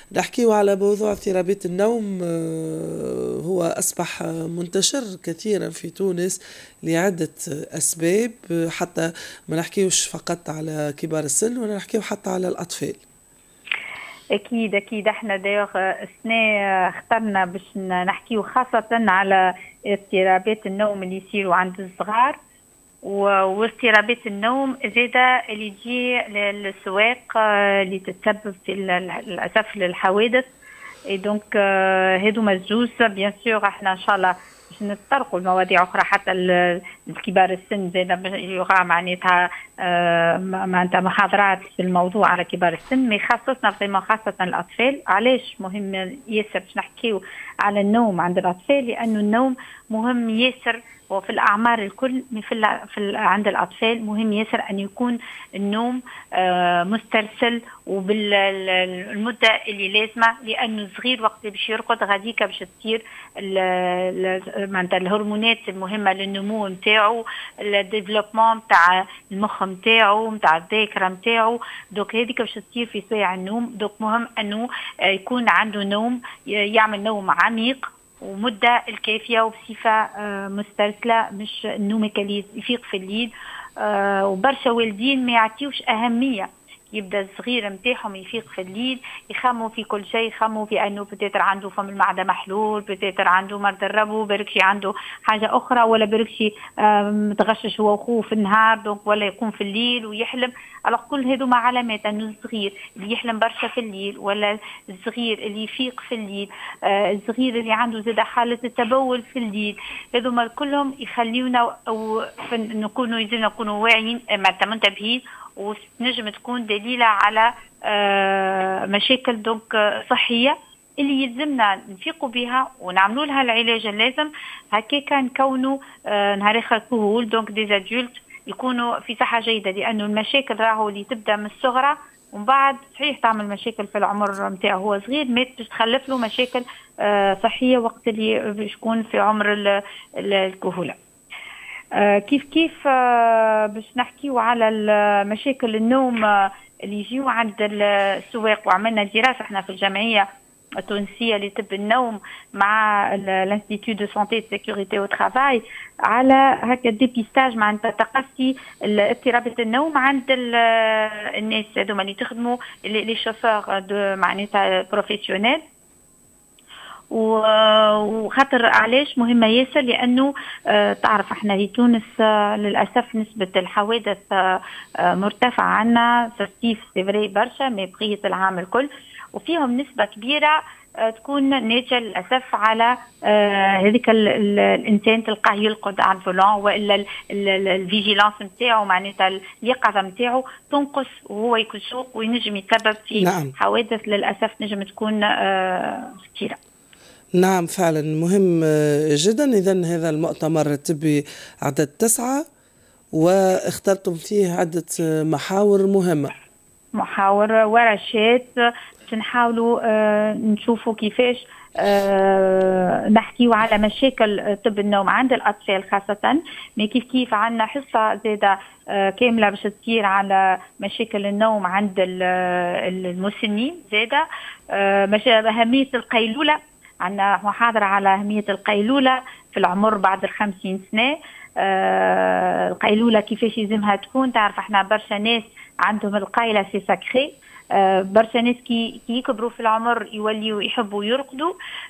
نحكيه على موضوع اضطرابات النوم. هو أصبح منتشر كثيرا في تونس لعدة أسباب. حتى ما نحكيوش فقط على كبار السن، ولا نحكيه حتى على الأطفال. أكيد أكيد. احنا دايوغ السنة اخترنا باش نحكيه خاصة على اضطرابات النوم اللي يصيروا عند الصغار، واضطرابات النوم زيادة اللي تجي للسواق اللي تتسبب في للأسف للحوادث. دونك هادو مزوز بيان سور. احنا ان شاء الله باش نتطرقوا لمواضيع اخرى حتى الكبار السن زاد يقع معناتها معناتها محاضرات في الموضوع على كبار السن، مي خاصتنا فريمون خاصة الأطفال. علاش مهم ياسر باش نحكيو على النوم عند الأطفال؟ لأنه النوم مهم ياسر وفي الأعمار الكل، عند الأطفال مهم ياسر أن يكون النوم مسترسل وبالمدة اللي لازمة، لأنه الصغير وقت باش يرقد غاديك باش تصير معناتها الهرمونات المهمة للنمو نتاعو، الديفلوبمون نتاع المخ نتاعو، نتاع الذاكرة نتاعو. دوك هذيك باش تصير في ساعة النوم. دوك مهم أنه يكون عنده نوم، يعمل نوم عميق ومدة الكافية وبصفة مسترسلة، مش النوم اللي يفيق في الليل. وبرشا والدين ما يعطيوش أهمية. يبدا الصغير نتاعهم يفيق في الليل يخموا في كل شيء، يخموا في انه بتاتر عنده فم المعده محلول، بتاتر عنده مرض الربو، بركشي عنده حاجه اخرى، ولا بركشي متغشش هو وخوه في النهار دونك، ولا يقوم في الليل ويحلم. على كل هذو مع علامات انه الصغير اللي يحلم برشا في الليل، ولا الصغير اللي يفيق في الليل، الصغير اللي عنده زاد حاله التبول في الليل، هذوما كلهم يخليونا نكونوا واعيين معناتها منتبهين، ونجم تكون دليلة على مشاكل دونك صحية اللي يلزمنا نفيقوا بها ونعملوا لها العلاج اللازم. هكاكا نكونوا نهار اخر كهول دونك ديزادولت يكونوا في صحة جيدة، لأنه المشاكل راهو اللي تبدأ من الصغرى ومن بعد صحيح تعمل مشاكل في العمر نتاعو هو صغير، ما تخلف له مشاكل صحية وقت اللي يكون في عمر الكهولة. كيف باش نحكيو على مشاكل النوم اللي يجيو عند السواق. وعملنا دراسة احنا في الجمعية التونسية لطب النوم مع الانستيتيو دو سانتي دو سيكوريتي او ترافاي على هكا ديبيستاج معناتها تقصي اضطرابات النوم عند الناس هذوما اللي تخدموا لي شوفور دو معناتها بروفيسيونيل. وخاطر علاش مهمة ياسر؟ لأنه تعرف احنا في تونس للأسف نسبة الحوادث مرتفعة عنا سستيف سيفري برشا من بقية العام الكل، وفيهم نسبة كبيرة تكون ناتجة للأسف على هذيك الإنسان تلقاه يرقد على الفولان، وإلا الفيجيلانس نتاعو معناتها اليقظة نتاعو تنقص وهو يسوق، وينجم يتسبب في حوادث للأسف نجم تكون كثيرة. نعم فعلا مهم جدا. إذن هذا المؤتمر الطبي عدد 9 واخترتم فيه عدة محاور مهمة، محاور ورشات باش نحاولوا نشوفوا كيفاش نحكيو على مشاكل طب النوم عند الأطفال خاصة، ما كيف عندنا حصة زادة كاملة باش تصير على مشاكل النوم عند المسنين زادة. أهمية القيلولة، عندنا محاضرة على أهمية القيلولة في العمر بعد 50 سنة. القيلولة كيفاش يلزمها تكون؟ تعرف احنا برشا ناس عندهم القيلة سي ساكري، برشا ناس كي يكبروا في العمر يوليوا يحبوا يرقدوا.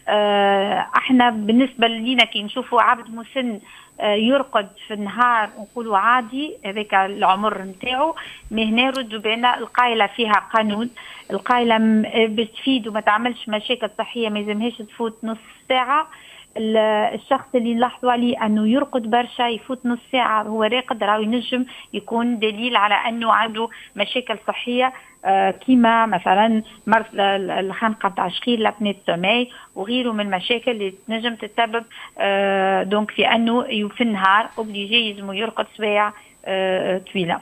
احنا بالنسبة لينا كي نشوفوا عبد مسن يرقد في النهار نقولوا عادي هذاك العمر نتاعو، مهنا ردوا بالنا القايلة فيها قانون. القايلة باش تفيد وما تعملش مشاكل صحية ما يلزمهاش تفوت نص ساعة. الشخص اللي نلاحظوا عليه انه يرقد برشا يفوت نص ساعة هو راقد، راهو ينجم يكون دليل على انه عنده مشاكل صحية كيما مثلا مرض الخنقة نتاع الشخير لابنية سومي وغيره من المشاكل اللي تنجم تتسبب دونك في انه في النهار اوبليجي يلزمو يرقد سوايع طويلة.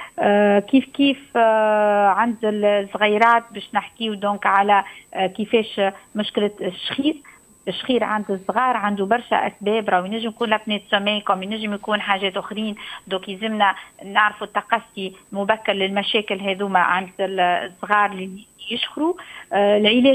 كيف عند الصغيرات باش نحكيو دونك على كيفاش مشكلة الشخير عند الصغار عنده برشا اسباب، راهو ينجم يكون لابنية سومي كوم ينجم يكون حاجات اخرين. دوك يلزمنا نعرفوا التقصي مبكر للمشاكل هذوما عند الصغار اللي يشخروا. العلاج